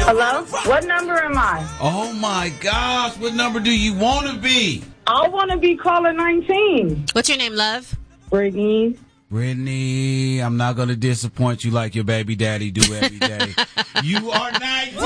Hello? What number am I? Oh, my gosh. What number do you want to be? I want to be caller 19. What's your name, love? Brittany. Brittany, I'm not going to disappoint you like your baby daddy do every day. You are 19!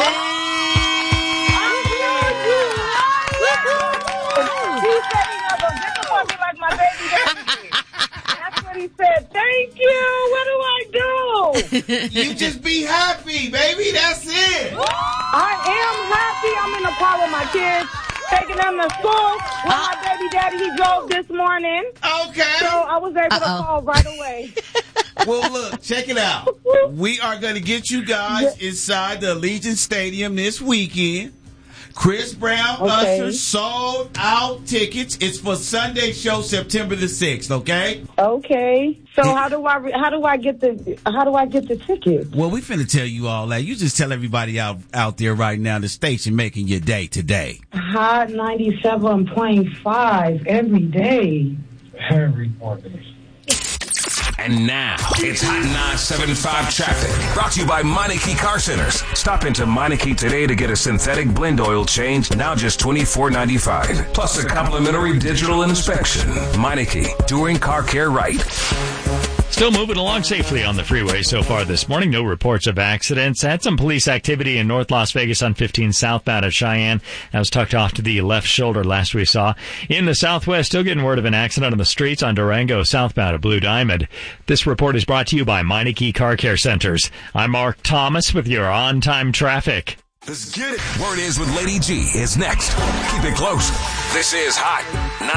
He said he never disappoint me like my baby daddy. That's what he said. Thank you. What do I do? You just be happy, baby. That's it. I am happy. I'm in the car with my kids, taking them to school with my baby daddy. He drove this morning. Okay. So I was able to call right away. Well, look, check it out. We are going to get you guys inside the Allegiant Stadium this weekend. Chris Brown, Usher, sold out tickets. It's for Sunday show, September the 6th, okay? Okay. So how do I get the ticket? Well, we finna tell you all that. You just tell everybody out there right now, the station making your day today. Hot 97.5 every day. Every morning. And now, it's Hot 975 Traffic. Brought to you by Meineke Car Centers. Stop into Meineke today to get a synthetic blend oil change, now just $24.95. Plus a complimentary digital inspection. Meineke, doing car care right. Still moving along safely on the freeway so far this morning. No reports of accidents. Had some police activity in North Las Vegas on 15 southbound at Cheyenne. That was tucked off to the left shoulder last we saw. In the southwest, still getting word of an accident on the streets on Durango southbound at Blue Diamond. This report is brought to you by Meineke Car Care Centers. I'm Mark Thomas with your on-time traffic. Let's get it. Word is with Lady G is next. Keep it close. This is Hot